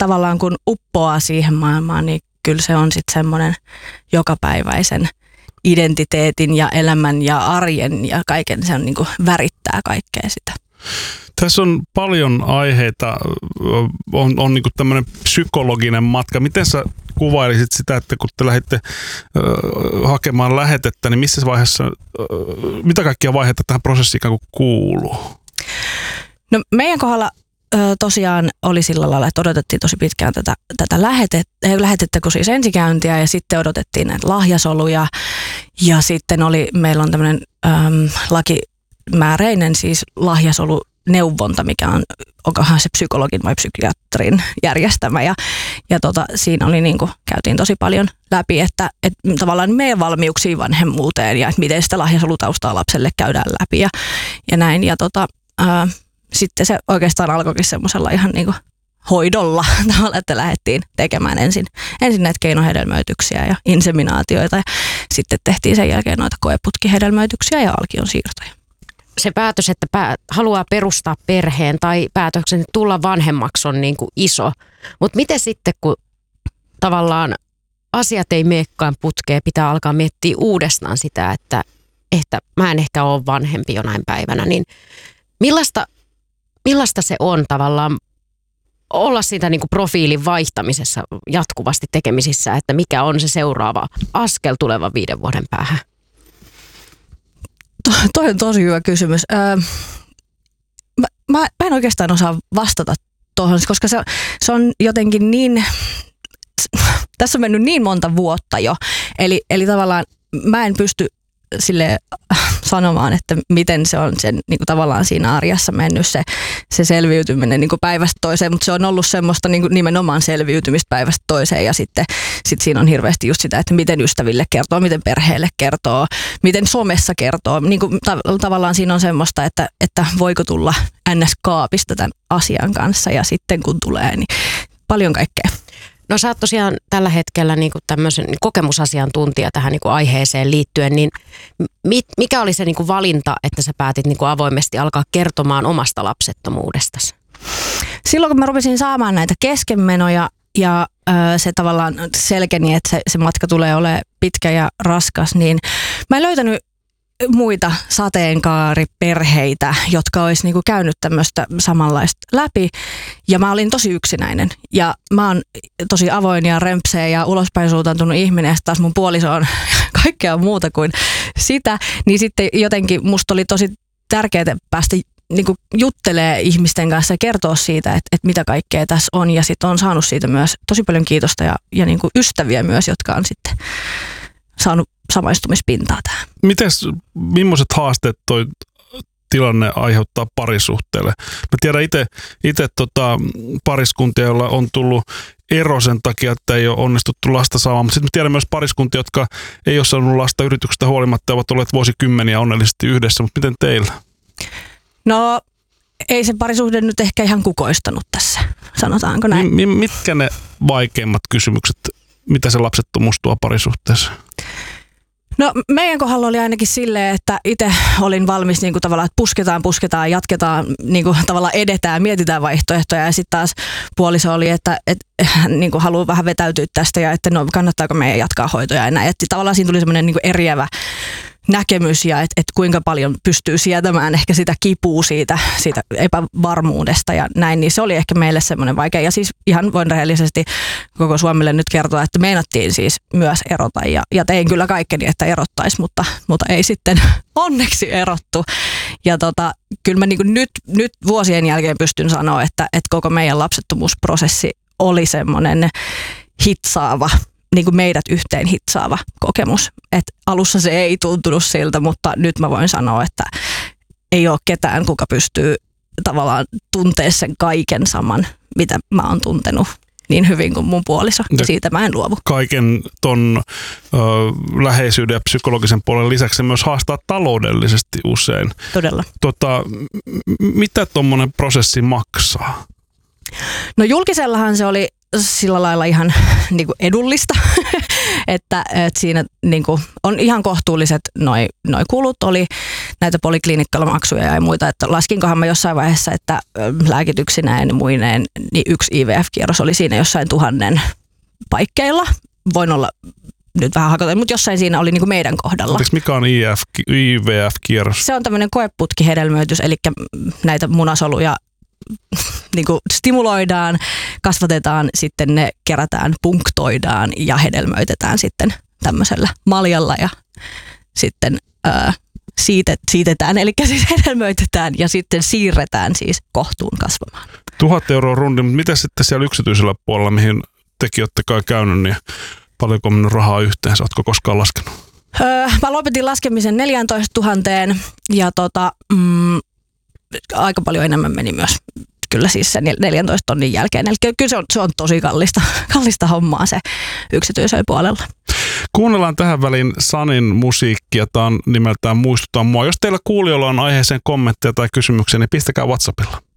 tavallaan kun uppoaa siihen maailmaan, niin kyllä se on sitten semmoinen jokapäiväisen identiteetin ja elämän ja arjen ja kaiken, se on niin kuin värittää kaikkea sitä. Tässä on paljon aiheita, on niin kuin tämmöinen psykologinen matka. Miten sä kuvailisit sitä, että kun te lähditte hakemaan lähetettä, niin missä vaiheessa, mitä kaikkia vaiheita tähän prosessiin ikään kuin kuuluu? No meidän kohdalla tosiaan oli sillä lailla, että odotettiin tosi pitkään tätä lähetettä, kun siis ensikäyntiä ja sitten odotettiin näitä lahjasoluja ja sitten meillä on tämmöinen lakimääräinen siis lahjasoluneuvonta, mikä onkohan se psykologin vai psykiatrin järjestämä ja siinä oli niin kuin, käytiin tosi paljon läpi, että tavallaan meidän valmiuksia vanhemmuuteen ja että miten sitä lahjasolutaustaa lapselle käydään läpi ja näin ja sitten se oikeastaan alkoikin semmoisella ihan niin kuin hoidolla tavalla, että lähdettiin tekemään ensin näitä keinohedelmöityksiä ja inseminaatioita ja sitten tehtiin sen jälkeen noita koeputkihedelmöityksiä ja alkion siirtoja. Se päätös, että haluaa perustaa perheen tai päätöksen tulla vanhemmaksi on niin kuin iso, mutta miten sitten kun tavallaan asiat ei meekään putkeen, pitää alkaa miettiä uudestaan sitä, että mä en ehkä ole vanhempi jonain päivänä, niin millaista se on tavallaan olla siitä niin kuin profiilin vaihtamisessa jatkuvasti tekemisissä, että mikä on se seuraava askel tulevan 5 vuoden päähän? Toi on tosi hyvä kysymys. Mä en oikeastaan osaa vastata tuohon, koska se on jotenkin niin, tässä on mennyt niin monta vuotta jo, eli tavallaan mä en pysty sille sanomaan, että miten se on sen niin kuin tavallaan siinä arjessa mennyt se selviytyminen niin kuin päivästä toiseen, mutta se on ollut semmoista niin kuin nimenomaan selviytymistä päivästä toiseen ja sitten siinä on hirveästi just sitä, että miten ystäville kertoo, miten perheelle kertoo, miten somessa kertoo. Niin kuin tavallaan siinä on semmoista, että voiko tulla NS-kaapista tämän asian kanssa ja sitten kun tulee, niin paljon kaikkea. No sä oot tosiaan tällä hetkellä niin kuin tämmöisen kokemusasiantuntija tähän niin kuin aiheeseen liittyen, niin mikä oli se niin kuin valinta, että sä päätit niin kuin avoimesti alkaa kertomaan omasta lapsettomuudestasi? Silloin kun mä rupesin saamaan näitä keskenmenoja ja se tavallaan selkeni, että se matka tulee olemaan pitkä ja raskas, niin mä en löytänyt muita sateenkaariperheitä, jotka olisi niinku käynyt tämmöistä samanlaista läpi. Ja mä olin tosi yksinäinen. Ja mä oon tosi avoin ja rempseä ja ulospäin suuntautunut ihminen. Ja taas mun puoliso on kaikkea muuta kuin sitä. Niin sitten jotenkin musta oli tosi tärkeää päästä niinku juttelee ihmisten kanssa ja kertoa siitä, että mitä kaikkea tässä on. Ja sitten on saanut siitä myös tosi paljon kiitosta ja niinku ystäviä myös, jotka on sitten saanut samaistumispintaa tähän. Millaiset haasteet toi tilanne aiheuttaa parisuhteelle? Mä tiedän itse pariskuntia, joilla on tullut ero sen takia, että ei ole onnistuttu lasta saamaan, mutta sitten mä tiedän myös pariskuntia, jotka ei ole saanut lasta yrityksestä huolimatta ja ovat olleet vuosikymmeniä onnellisesti yhdessä, mutta miten teillä? No ei se parisuhde nyt ehkä ihan kukoistanut tässä, sanotaanko näin. Mitkä ne vaikeimmat kysymykset, mitä se lapsettomuus tuo parisuhteessa? No meidän kohdalla oli ainakin silleen, että itse olin valmis niin kuin tavallaan, että pusketaan, jatketaan, niin kuin tavallaan edetään, mietitään vaihtoehtoja ja sitten taas puoliso oli, että niin kuin haluaa vähän vetäytyä tästä ja että no kannattaako meidän jatkaa hoitoja ja näin. Että tavallaan siinä tuli semmoinen niin kuin eriävä näkemys ja että kuinka paljon pystyy sietämään ehkä sitä kipua siitä epävarmuudesta ja näin, niin se oli ehkä meille semmoinen vaikea. Ja siis ihan voin rehellisesti koko Suomelle nyt kertoa, että meinattiin siis myös erota ja tein kyllä kaikkeni, että erottaisi, mutta ei sitten onneksi erottu. Ja kyllä mä niin kuin nyt vuosien jälkeen pystyn sanoa, että koko meidän lapsettomuusprosessi oli semmoinen hitsaava, niin kuin meidät yhteen hitsaava kokemus. Et alussa se ei tuntunut siltä, mutta nyt mä voin sanoa, että ei ole ketään, kuka pystyy tavallaan tuntea sen kaiken saman, mitä mä oon tuntenut niin hyvin kuin mun puoliso. Ja siitä mä en luovu. Kaiken ton läheisyyden ja psykologisen puolen lisäksi se myös haastaa taloudellisesti usein. Todella. Mitä tommonen prosessi maksaa? No julkisellahan se oli sillä lailla ihan niin kuin edullista, että siinä niin kuin on ihan kohtuulliset noi kulut, oli näitä poliklinikkalamaksuja ja muita, että laskinkohan mä jossain vaiheessa, että lääkityksineen ja muineen, niin yksi IVF-kierros oli siinä jossain 1000 paikkeilla. Voin olla nyt vähän hakoten, mutta jossain siinä oli niin kuin meidän kohdalla. Anteeksi, mikä on IVF-kierros? Se on tämmöinen koeputkihedelmöitys, eli näitä munasoluja niin kuin stimuloidaan, kasvatetaan, sitten ne kerätään, punktoidaan ja hedelmöitetään sitten tämmöisellä maljalla ja sitten siitetään, eli siis hedelmöitetään ja sitten siirretään siis kohtuun kasvamaan. 1 000 € rundi, mutta mitä sitten siellä yksityisellä puolella, mihin tekin olette kai käynyt, niin paljonko on mennyt rahaa yhteensä? Oletko koskaan laskenut? Mä lopetin laskemisen 14 000 ja aika paljon enemmän meni myös kyllä siis sen 14 tonnin jälkeen. Eli kyllä se on tosi kallista hommaa se yksityisellä puolella. Kuunnellaan tähän väliin Sanin musiikkia. Tämä on nimeltään Muistuta mua. Jos teillä kuulijoilla on aiheeseen kommentteja tai kysymyksiä, niin pistäkää WhatsAppilla.